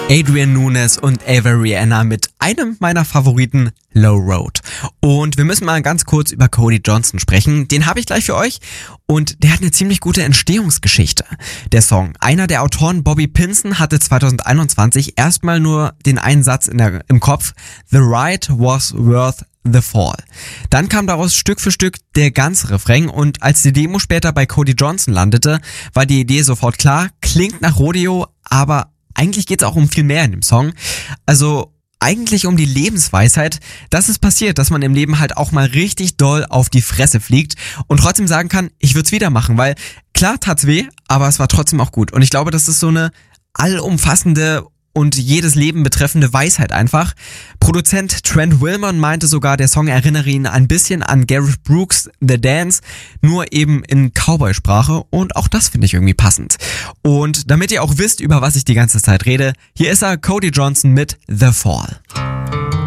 Adrian Nunes und Ava Rihanna mit einem meiner Favoriten, Low Road. Und wir müssen mal ganz kurz über Cody Johnson sprechen. Den habe ich gleich für euch und der hat eine ziemlich gute Entstehungsgeschichte. Der Song. Einer der Autoren, Bobby Pinson, hatte 2021 erstmal nur den einen Satz im Kopf: The ride was worth the fall. Dann kam daraus Stück für Stück der ganze Refrain und als die Demo später bei Cody Johnson landete, war die Idee sofort klar, klingt nach Rodeo, aber eigentlich geht's auch um viel mehr in dem Song. Also eigentlich um die Lebensweisheit, dass es passiert, dass man im Leben halt auch mal richtig doll auf die Fresse fliegt und trotzdem sagen kann, ich würde es wieder machen, weil klar tat's weh, aber es war trotzdem auch gut. Und ich glaube, das ist so eine allumfassende und jedes Leben betreffende Weisheit einfach. Produzent Trent Wilman meinte sogar, der Song erinnere ihn ein bisschen an Gareth Brooks' The Dance, nur eben in Cowboy-Sprache und auch das finde ich irgendwie passend. Und damit ihr auch wisst, über was ich die ganze Zeit rede, hier ist er, Cody Johnson mit The Fall.